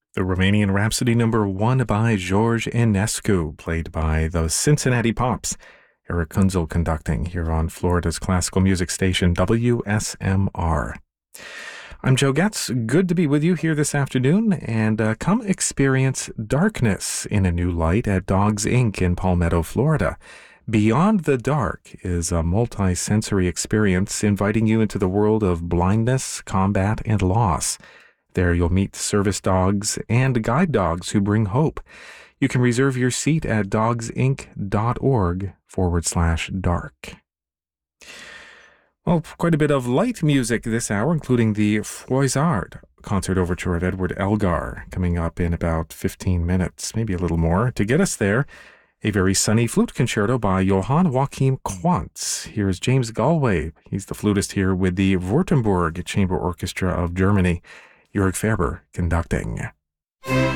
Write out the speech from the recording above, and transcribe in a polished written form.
The Romanian Rhapsody #1 by George Enescu, played by the Cincinnati Pops. Eric Kunzel conducting here on Florida's classical music station WSMR. I'm Joe Getz. Good to be with you here this afternoon, and come experience darkness in a new light at Dogs Inc. in Palmetto, Florida. Beyond the Dark is a multi-sensory experience inviting you into the world of blindness, combat, and loss. There you'll meet service dogs and guide dogs who bring hope. You can reserve your seat at dogsinc.org/dark. Well, quite a bit of light music this hour, including the Froissart concert overture of Edward Elgar, coming up in about 15 minutes, maybe a little more. To get us there, a very sunny flute concerto by Johann Joachim Quantz. Here's James Galway. He's the flutist here with the Württemberg Chamber Orchestra of Germany. Jörg Ferber conducting.